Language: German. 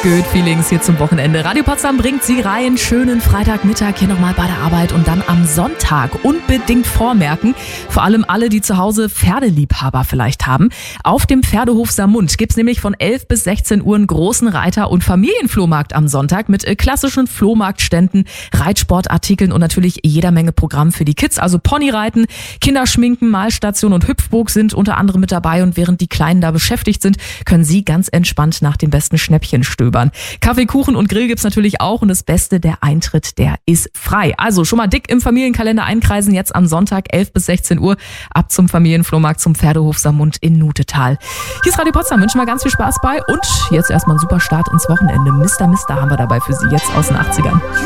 Good Feelings hier zum Wochenende. Radio Potsdam bringt Sie rein. Schönen Freitagmittag hier nochmal bei der Arbeit und dann am Sonntag unbedingt vormerken. Vor allem alle, die zu Hause Pferdeliebhaber vielleicht haben. Auf dem Pferdehof Samund gibt's nämlich von 11 bis 16 Uhr einen großen Reiter- und Familienflohmarkt am Sonntag mit klassischen Flohmarktständen, Reitsportartikeln und natürlich jeder Menge Programm für die Kids. Also Ponyreiten, Kinderschminken, Malstation und Hüpfburg sind unter anderem mit dabei. Und während die Kleinen da beschäftigt sind, können Sie ganz entspannt nach dem besten Schnäppchen stöbern. Kaffee, Kuchen und Grill gibt's natürlich auch und das Beste, der Eintritt, der ist frei. Also schon mal dick im Familienkalender einkreisen, jetzt am Sonntag 11 bis 16 Uhr ab zum Familienflohmarkt zum Pferdehof Samund in Nutetal. Hier ist Radio Potsdam, wünschen wir ganz viel Spaß bei und jetzt erstmal einen super Start ins Wochenende. Mr. haben wir dabei für Sie jetzt aus den 80ern.